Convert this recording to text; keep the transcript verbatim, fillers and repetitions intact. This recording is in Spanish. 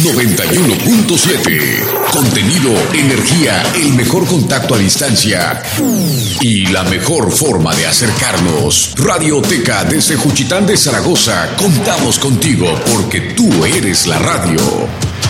noventa y uno punto siete. Contenido, energía, el mejor contacto a distancia y la mejor forma de acercarnos. Radioteca desde Juchitán de Zaragoza. Contamos contigo porque tú eres la radio.